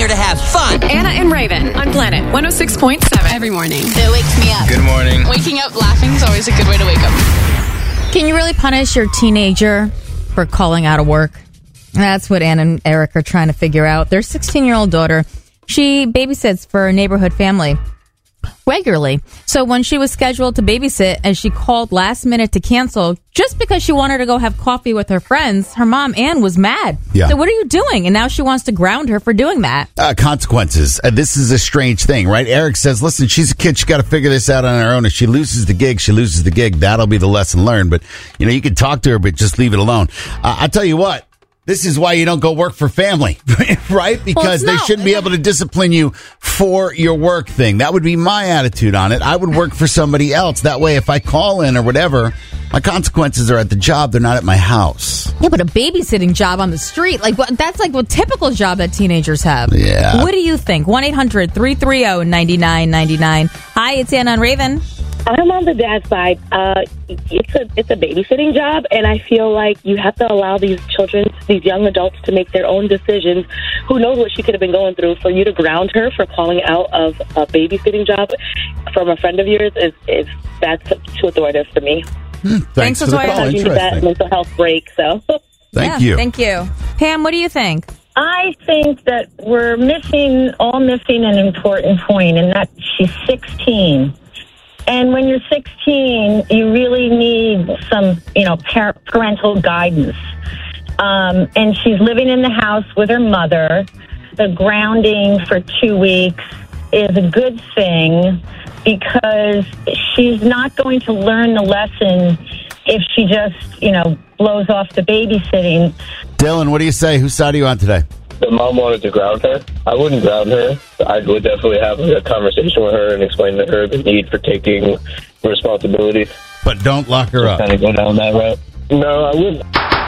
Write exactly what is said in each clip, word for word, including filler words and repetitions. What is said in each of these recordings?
here to have fun. Anna and Raven on Planet one oh six point seven. Every morning. It wakes me up. Good morning. Waking up laughing is always a good way to wake up. Can you really punish your teenager for calling out of work? That's what Ann and Eric are trying to figure out. Their sixteen-year-old daughter, she babysits for a neighborhood family regularly. So when she was scheduled to babysit and she called last minute to cancel just because she wanted to go have coffee with her friends, her mom, Ann, was mad. Yeah. So what are you doing? And now she wants to ground her for doing that. Uh, consequences. Uh, this is a strange thing, right? Eric says, listen, she's a kid. She's got to figure this out on her own. If she loses the gig, she loses the gig. That'll be the lesson learned. But, you know, you can talk to her, but just leave it alone. Uh, I'll tell you what. This is why you don't go work for family, right? Because well, they shouldn't be able to discipline you for your work thing. That would be my attitude on it. I would work for somebody else. That way, if I call in or whatever, my consequences are at the job. They're not at my house. Yeah, but a babysitting job on the street, like what, that's like what typical job that teenagers have. Yeah. What do you think? one eight hundred three three zero nine nine nine nine. Hi, it's Anna and Raven. I'm on the dad's side. Uh, it's a it's a babysitting job, and I feel like you have to allow these children, these young adults, to make their own decisions. Who knows what she could have been going through? For you to ground her for calling out of a babysitting job from a friend of yours is, is that's too authoritative for me. Hmm, thanks, Thanks for the for call. You need that mental health break. So, Thank Yeah, you. Thank you. Pam, what do you think? I think that we're missing, all missing an important point, and that she's sixteen. And when you're sixteen, you really need some, you know, par- parental guidance. Um, and she's living in the house with her mother. The grounding for two weeks is a good thing because she's not going to learn the lesson if she just, you know, blows off the babysitting. Dylan, what do you say? Whose side are you on today? The mom wanted to ground her. I wouldn't ground her. I would definitely have a conversation with her and explain to her the need for taking responsibility. But don't lock her up. Kind of go down that route. No, I wouldn't.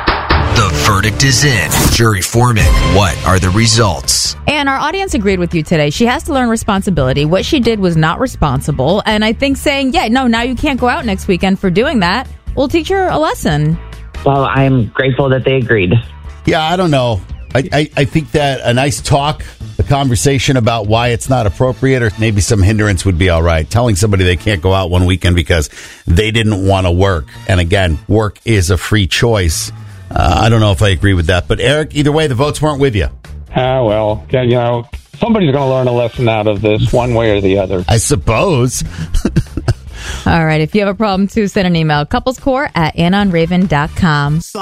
The verdict is in. Jury foreman, what are the results? And our audience agreed with you today. She has to learn responsibility. What she did was not responsible. And I think saying, yeah, no, now you can't go out next weekend for doing that will teach her a lesson. Well, I'm grateful that they agreed. Yeah, I don't know. I, I, I think that a nice talk, a conversation about why it's not appropriate or maybe some hindrance would be all right. Telling somebody they can't go out one weekend because they didn't want to work. And again, work is a free choice. Uh, I don't know if I agree with that. But Eric, either way, the votes weren't with you. Ah, well, you know, somebody's going to learn a lesson out of this one way or the other. I suppose. All right. If you have a problem, too, send an email. couplescore at anna and raven dot com.